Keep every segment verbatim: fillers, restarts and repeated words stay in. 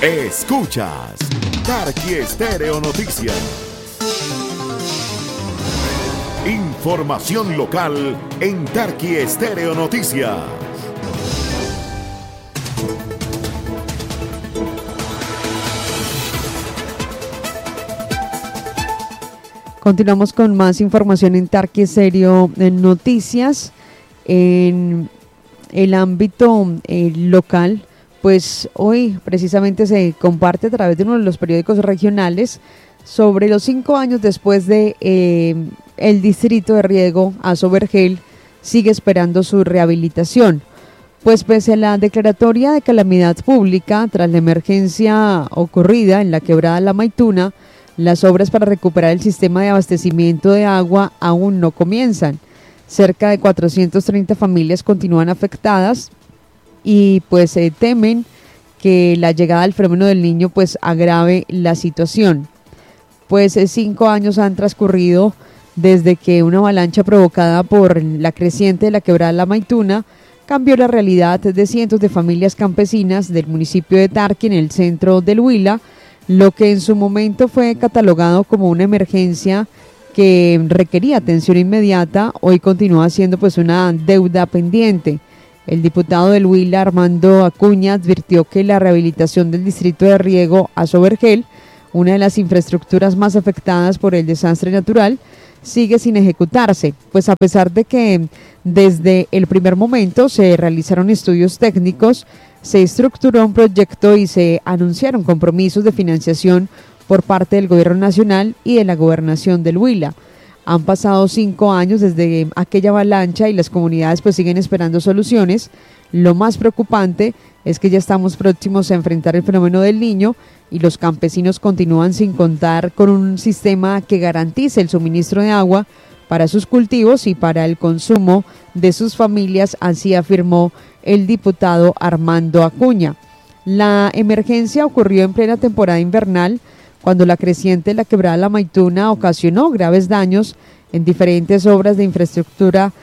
Escuchas Tarqui Estéreo Noticias. Información local en Tarqui Estéreo Noticias. Continuamos con más información en Tarqui Estéreo Noticias. En el ámbito eh, local, pues hoy precisamente se comparte a través de uno de los periódicos regionales sobre los cinco años después de eh, el distrito de riego Azovergel sigue esperando su rehabilitación. Pues pese a la declaratoria de calamidad pública tras la emergencia ocurrida en la quebrada La Maituna, las obras para recuperar el sistema de abastecimiento de agua aún no comienzan. Cerca de cuatrocientas treinta familias continúan afectadas y pues eh, temen que la llegada del fenómeno del Niño pues agrave la situación. Pues eh, cinco años han transcurrido desde que una avalancha provocada por la creciente de la quebrada La Maituna cambió la realidad de cientos de familias campesinas del municipio de Tarqui en el centro del Huila, lo que en su momento fue catalogado como una emergencia que requería atención inmediata, hoy continúa siendo pues una deuda pendiente. El diputado del Huila, Armando Acuña, advirtió que la rehabilitación del distrito de riego Azovergel, una de las infraestructuras más afectadas por el desastre natural, sigue sin ejecutarse, pues a pesar de que desde el primer momento se realizaron estudios técnicos, se estructuró un proyecto y se anunciaron compromisos de financiación por parte del gobierno nacional y de la gobernación del Huila. Han pasado cinco años desde aquella avalancha y las comunidades pues siguen esperando soluciones. Lo más preocupante es que ya estamos próximos a enfrentar el fenómeno del Niño y los campesinos continúan sin contar con un sistema que garantice el suministro de agua para sus cultivos y para el consumo de sus familias, así afirmó el diputado Armando Acuña. La emergencia ocurrió en plena temporada invernal, cuando la creciente de la quebrada La Maituna ocasionó graves daños en diferentes obras de infraestructura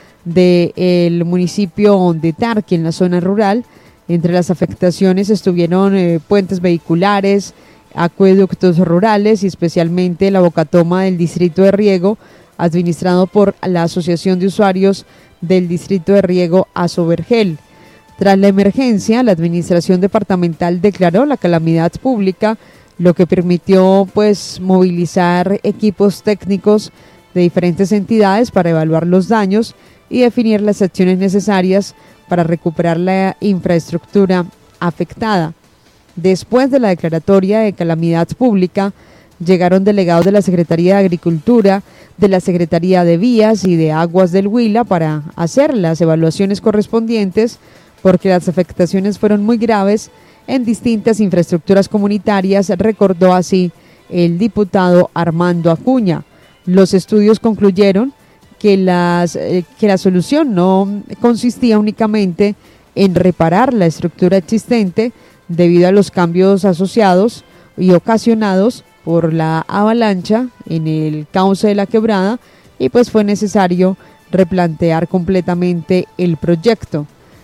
del municipio de Tarqui, en la zona rural. Entre las afectaciones estuvieron eh, puentes vehiculares, acueductos rurales y especialmente la bocatoma del distrito de riego, administrado por la Asociación de Usuarios del Distrito de Riego Azovergel. Tras la emergencia, la administración departamental declaró la calamidad pública, lo que permitió pues movilizar equipos técnicos de diferentes entidades para evaluar los daños y definir las acciones necesarias para recuperar la infraestructura afectada. Después de la declaratoria de calamidad pública, llegaron delegados de la Secretaría de Agricultura, de la Secretaría de Vías y de Aguas del Huila para hacer las evaluaciones correspondientes, porque las afectaciones fueron muy graves en distintas infraestructuras comunitarias, recordó así el diputado Armando Acuña. Los estudios concluyeron que, las, eh, que la solución no consistía únicamente en reparar la estructura existente debido a los cambios asociados y ocasionados por la avalancha en el cauce de la quebrada, y pues fue necesario replantear completamente el proyecto.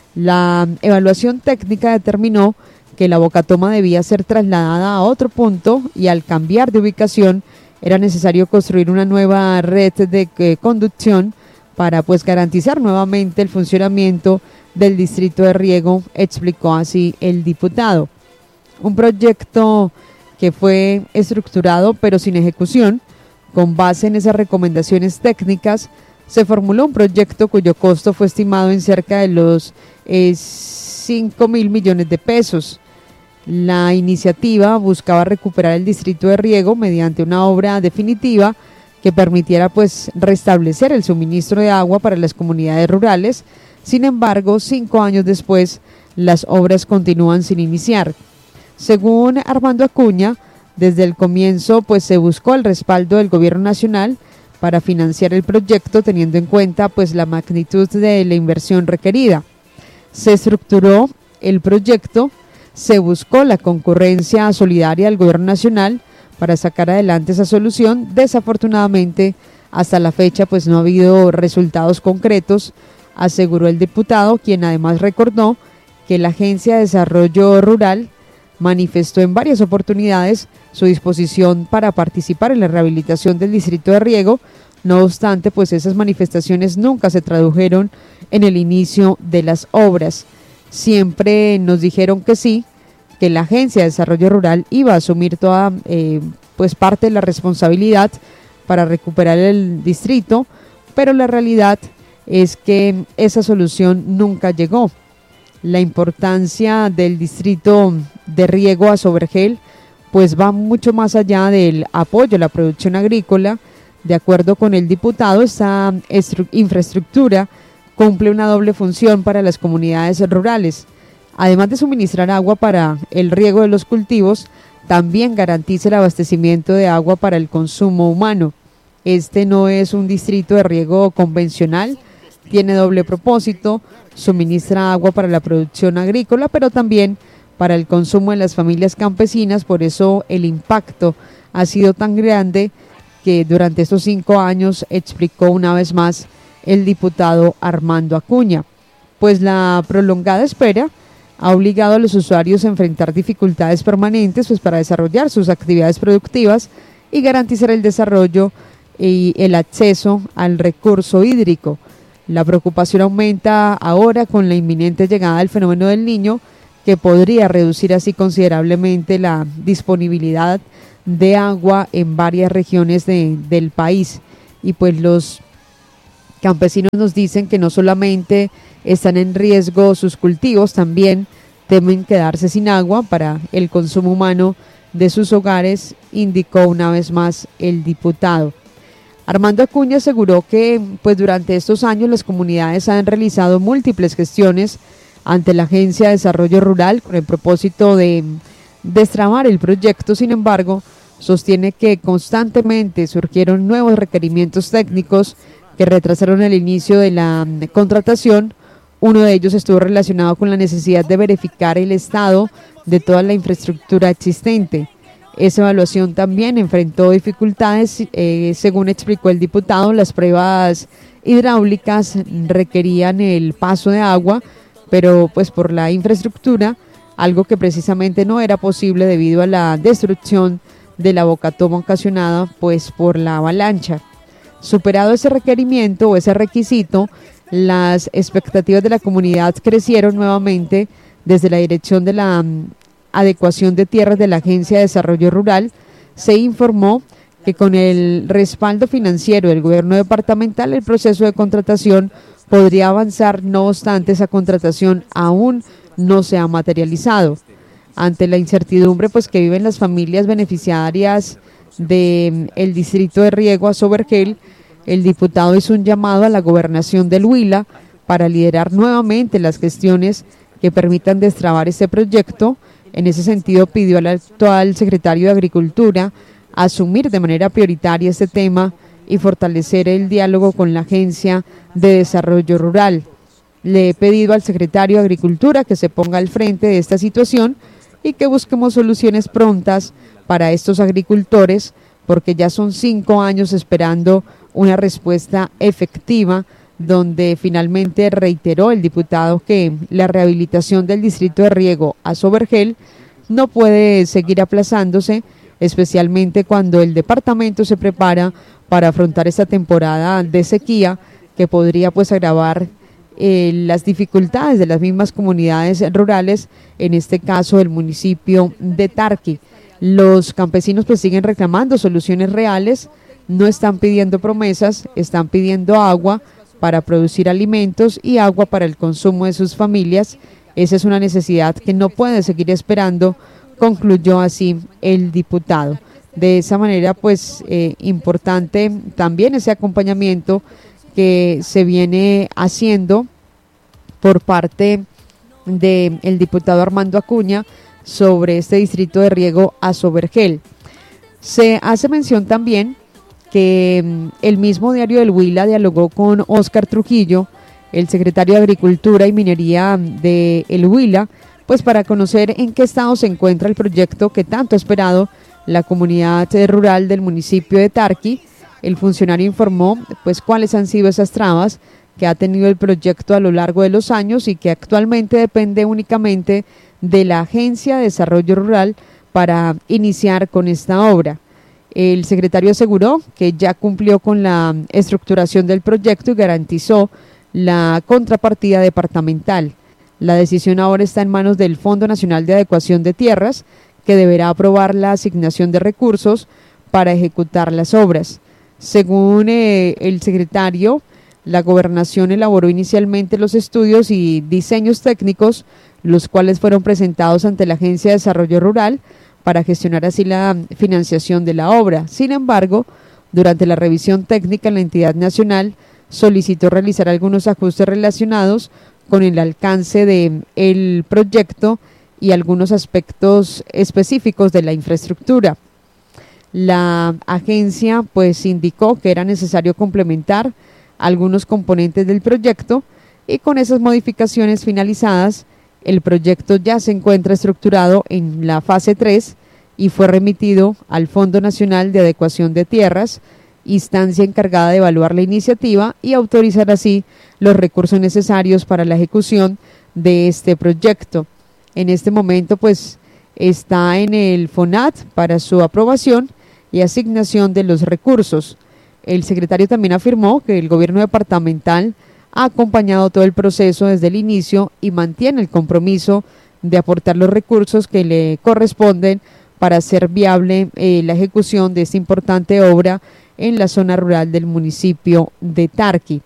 La evaluación técnica determinó que la bocatoma debía ser trasladada a otro punto y al cambiar de ubicación era necesario construir una nueva red de eh, conducción para pues garantizar nuevamente el funcionamiento del distrito de riego, explicó así el diputado. Un proyecto que fue estructurado pero sin ejecución. Con base en esas recomendaciones técnicas, se formuló un proyecto cuyo costo fue estimado en cerca de los eh, cinco mil millones de pesos. La iniciativa buscaba recuperar el distrito de riego mediante una obra definitiva que permitiera pues restablecer el suministro de agua para las comunidades rurales. Sin embargo, cinco años después, las obras continúan sin iniciar. Según Armando Acuña, desde el comienzo pues se buscó el respaldo del gobierno nacional para financiar el proyecto, teniendo en cuenta pues la magnitud de la inversión requerida. Se estructuró el proyecto, se buscó la concurrencia solidaria del gobierno nacional para sacar adelante esa solución. Desafortunadamente, hasta la fecha pues no ha habido resultados concretos, aseguró el diputado, quien además recordó que la Agencia de Desarrollo Rural manifestó en varias oportunidades su disposición para participar en la rehabilitación del distrito de riego. No obstante, pues esas manifestaciones nunca se tradujeron en el inicio de las obras. Siempre nos dijeron que sí, que la Agencia de Desarrollo Rural iba a asumir toda eh, pues parte de la responsabilidad para recuperar el distrito, pero la realidad es que esa solución nunca llegó. La importancia del distrito de riego Azovergel pues va mucho más allá del apoyo a la producción agrícola. De acuerdo con el diputado, esta infraestructura cumple una doble función para las comunidades rurales. Además de suministrar agua para el riego de los cultivos, también garantiza el abastecimiento de agua para el consumo humano. Este no es un distrito de riego convencional, tiene doble propósito, suministra agua para la producción agrícola, pero también para el consumo de las familias campesinas. Por eso el impacto ha sido tan grande que durante estos cinco años, explicó una vez más el diputado Armando Acuña. Pues la prolongada espera ha obligado a los usuarios a enfrentar dificultades permanentes pues para desarrollar sus actividades productivas y garantizar el desarrollo y el acceso al recurso hídrico. La preocupación aumenta ahora con la inminente llegada del fenómeno del Niño, que podría reducir así considerablemente la disponibilidad de agua en varias regiones de, del país. Y pues los campesinos nos dicen que no solamente están en riesgo sus cultivos, también temen quedarse sin agua para el consumo humano de sus hogares, indicó una vez más el diputado. Armando Acuña aseguró que pues durante estos años las comunidades han realizado múltiples gestiones ante la Agencia de Desarrollo Rural con el propósito de destrabar el proyecto. Sin embargo, sostiene que constantemente surgieron nuevos requerimientos técnicos que retrasaron el inicio de la contratación. Uno de ellos estuvo relacionado con la necesidad de verificar el estado de toda la infraestructura existente. Esa evaluación también enfrentó dificultades, eh, según explicó el diputado. Las pruebas hidráulicas requerían el paso de agua, pero pues por la infraestructura, algo que precisamente no era posible debido a la destrucción de la bocatoma ocasionada pues por la avalancha. Superado ese requerimiento o ese requisito, las expectativas de la comunidad crecieron nuevamente. Desde la Dirección de la um, Adecuación de Tierras de la Agencia de Desarrollo Rural se informó que con el respaldo financiero del gobierno departamental el proceso de contratación podría avanzar. No obstante, esa contratación aún no se ha materializado. Ante la incertidumbre pues que viven las familias beneficiarias del um, distrito de riego Azovergel, el diputado hizo un llamado a la gobernación del Huila para liderar nuevamente las gestiones que permitan destrabar este proyecto. En ese sentido, pidió al actual secretario de Agricultura asumir de manera prioritaria este tema y fortalecer el diálogo con la Agencia de Desarrollo Rural. Le he pedido al secretario de Agricultura que se ponga al frente de esta situación y que busquemos soluciones prontas para estos agricultores, porque ya son cinco años esperando una respuesta efectiva, donde finalmente reiteró el diputado que la rehabilitación del distrito de riego Azovergel no puede seguir aplazándose, especialmente cuando el departamento se prepara para afrontar esta temporada de sequía que podría pues agravar eh, las dificultades de las mismas comunidades rurales, en este caso el municipio de Tarqui. Los campesinos pues siguen reclamando soluciones reales, no están pidiendo promesas, están pidiendo agua para producir alimentos y agua para el consumo de sus familias. Esa es una necesidad que no puede seguir esperando, concluyó así el diputado. De esa manera, pues, eh, importante también ese acompañamiento que se viene haciendo por parte del diputado Armando Acuña sobre este distrito de riego Azovergel. Se hace mención también que el mismo diario del Huila dialogó con Óscar Trujillo, el secretario de Agricultura y Minería de el Huila, pues para conocer en qué estado se encuentra el proyecto que tanto ha esperado la comunidad rural del municipio de Tarqui. El funcionario informó pues cuáles han sido esas trabas que ha tenido el proyecto a lo largo de los años y que actualmente depende únicamente de la Agencia de Desarrollo Rural para iniciar con esta obra. El secretario aseguró que ya cumplió con la estructuración del proyecto y garantizó la contrapartida departamental. La decisión ahora está en manos del Fondo Nacional de Adecuación de Tierras, que deberá aprobar la asignación de recursos para ejecutar las obras. Según eh, el secretario, la gobernación elaboró inicialmente los estudios y diseños técnicos, los cuales fueron presentados ante la Agencia de Desarrollo Rural para gestionar así la financiación de la obra. Sin embargo, durante la revisión técnica, la entidad nacional solicitó realizar algunos ajustes relacionados con el alcance del proyecto y algunos aspectos específicos de la infraestructura. La agencia pues indicó que era necesario complementar algunos componentes del proyecto y con esas modificaciones finalizadas, el proyecto ya se encuentra estructurado en la fase tres y fue remitido al Fondo Nacional de Adecuación de Tierras, instancia encargada de evaluar la iniciativa y autorizar así los recursos necesarios para la ejecución de este proyecto. En este momento pues está en el FONAT para su aprobación y asignación de los recursos. El secretario también afirmó que el gobierno departamental ha acompañado todo el proceso desde el inicio y mantiene el compromiso de aportar los recursos que le corresponden para hacer viable eh, la ejecución de esta importante obra en la zona rural del municipio de Tarqui.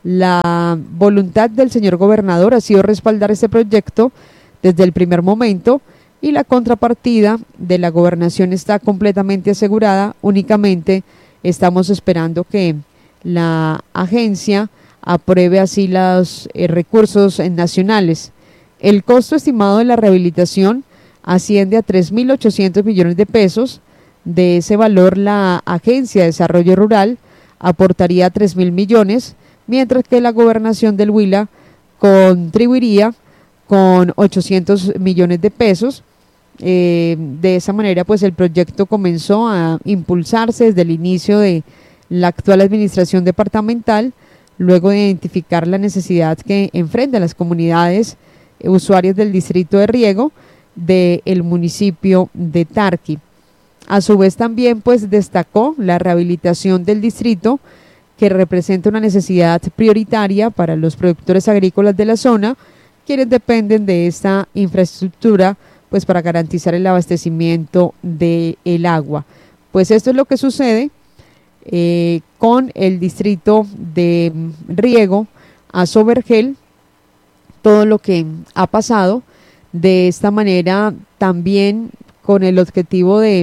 La voluntad del señor gobernador ha sido respaldar este proyecto desde el primer momento y la contrapartida de la gobernación está completamente asegurada. Únicamente estamos esperando que la agencia apruebe así los eh, recursos eh, nacionales. El costo estimado de la rehabilitación asciende a tres mil ochocientos millones de pesos. De ese valor, la Agencia de Desarrollo Rural aportaría tres mil millones, mientras que la Gobernación del Huila contribuiría con ochocientos millones de pesos. Eh, de esa manera, pues el proyecto comenzó a impulsarse desde el inicio de la actual administración departamental, luego de identificar la necesidad que enfrentan las comunidades eh, usuarias del distrito de riego del municipio de Tarqui. A su vez también pues destacó la rehabilitación del distrito, que representa una necesidad prioritaria para los productores agrícolas de la zona, quienes dependen de esta infraestructura pues para garantizar el abastecimiento del agua. Pues esto es lo que sucede eh, con el distrito de riego Azo Vergel, todo lo que ha pasado de esta manera, también con el objetivo de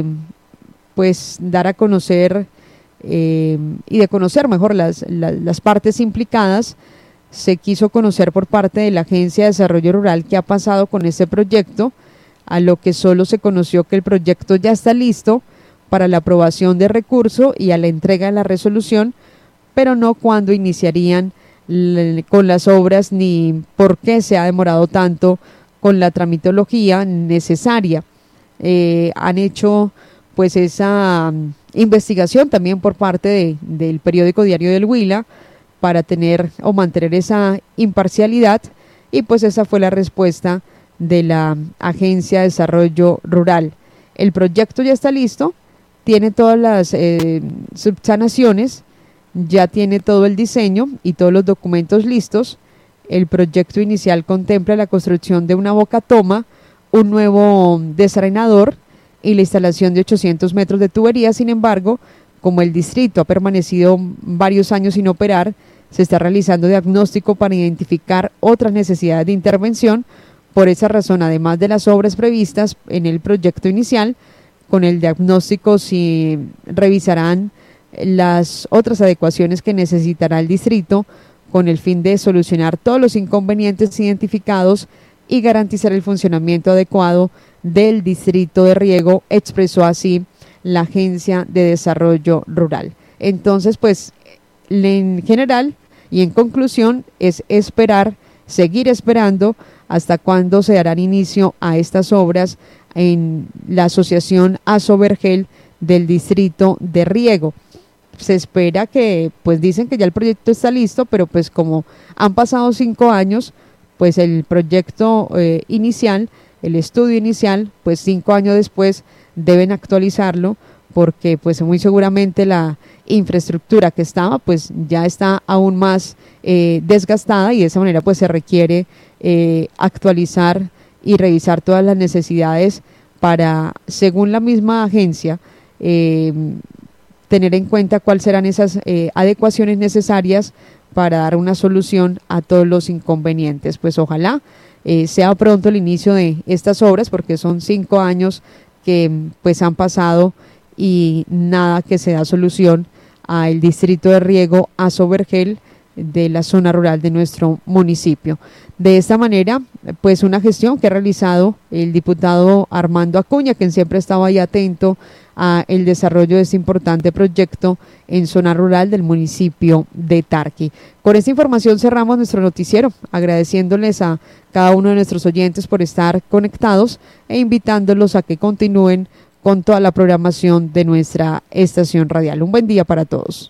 pues dar a conocer eh, y de conocer mejor las, las, las partes implicadas. Se quiso conocer por parte de la Agencia de Desarrollo Rural qué ha pasado con este proyecto, a lo que solo se conoció que el proyecto ya está listo para la aprobación de recurso y a la entrega de la resolución, pero no cuándo iniciarían con las obras ni por qué se ha demorado tanto con la tramitología necesaria. Eh, han hecho pues esa um, investigación también por parte de, del periódico Diario del Huila para tener o mantener esa imparcialidad, y pues esa fue la respuesta de la Agencia de Desarrollo Rural. El proyecto ya está listo, tiene todas las eh, subsanaciones, ya tiene todo el diseño y todos los documentos listos. El proyecto inicial contempla la construcción de una bocatoma, un nuevo desarenador y la instalación de ochocientos metros de tubería. Sin embargo, como el distrito ha permanecido varios años sin operar, se está realizando diagnóstico para identificar otras necesidades de intervención. Por esa razón, además de las obras previstas en el proyecto inicial, con el diagnóstico se revisarán las otras adecuaciones que necesitará el distrito con el fin de solucionar todos los inconvenientes identificados y garantizar el funcionamiento adecuado del distrito de riego, expresó así la Agencia de Desarrollo Rural. Entonces, pues, en general y en conclusión, es esperar, seguir esperando hasta cuándo se darán inicio a estas obras en la asociación Azo Vergel del distrito de riego. se espera que, pues dicen que ya el proyecto está listo, pero pues como han pasado cinco años, pues el proyecto eh, inicial, el estudio inicial, pues cinco años después deben actualizarlo, porque pues muy seguramente la infraestructura que estaba pues ya está aún más eh, desgastada, y de esa manera pues se requiere eh, actualizar y revisar todas las necesidades para, según la misma agencia, eh, tener en cuenta cuáles serán esas eh, adecuaciones necesarias para dar una solución a todos los inconvenientes. Pues ojalá eh, sea pronto el inicio de estas obras, porque son cinco años que pues han pasado y nada que se da solución al distrito de riego Azovergel de la zona rural de nuestro municipio. De esta manera, pues una gestión que ha realizado el diputado Armando Acuña, quien siempre estaba ahí atento a el desarrollo de este importante proyecto en zona rural del municipio de Tarqui. Con esta información cerramos nuestro noticiero, agradeciéndoles a cada uno de nuestros oyentes por estar conectados e invitándolos a que continúen con toda la programación de nuestra estación radial. Un buen día para todos.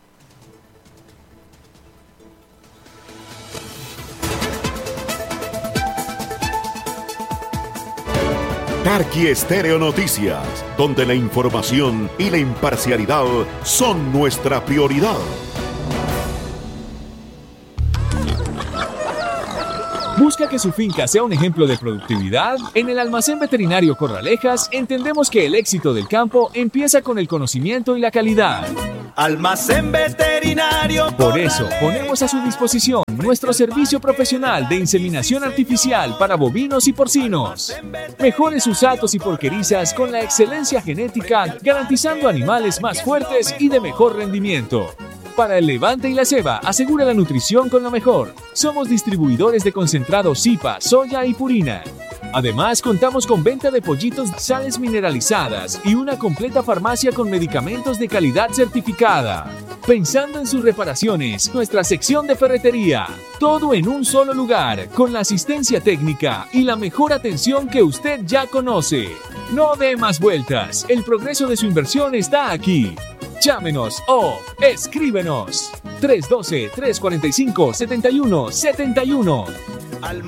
Tarqui Estéreo Noticias, donde la información y la imparcialidad son nuestra prioridad. ¿Busca que su finca sea un ejemplo de productividad? En el Almacén Veterinario Corralejas entendemos que el éxito del campo empieza con el conocimiento y la calidad. Almacén Veterinario Corralejas. Por eso ponemos a su disposición nuestro servicio profesional de inseminación artificial para bovinos y porcinos. Mejore sus atos y porquerizas con la excelencia genética, garantizando animales más fuertes y de mejor rendimiento. Para el levante y la ceba, asegura la nutrición con lo mejor. Somos distribuidores de concentrados Zipa, soya y purina. Además, contamos con venta de pollitos, sales mineralizadas y una completa farmacia con medicamentos de calidad certificada. Pensando en sus reparaciones, nuestra sección de ferretería. Todo en un solo lugar, con la asistencia técnica y la mejor atención que usted ya conoce. No dé más vueltas, el progreso de su inversión está aquí. Llámenos o escríbenos tres uno dos, tres cuatro cinco, siete uno siete uno.